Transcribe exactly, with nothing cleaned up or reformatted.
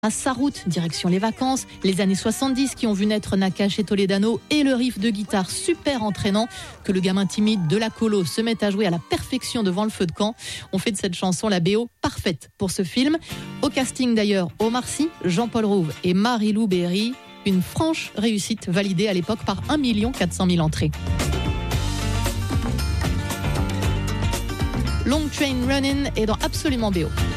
À sa route, direction les vacances, les années soixante-dix qui ont vu naître Nakache et Toledano et le riff de guitare super entraînant que le gamin timide de la colo se met à jouer à la perfection devant le feu de camp. On fait de cette chanson la B O parfaite pour ce film. Au casting d'ailleurs, Omar Sy, Jean-Paul Rouve et Marie-Lou Berry. Une franche réussite validée à l'époque par un million quatre cent mille entrées. Long Train Running est dans Absolument B O.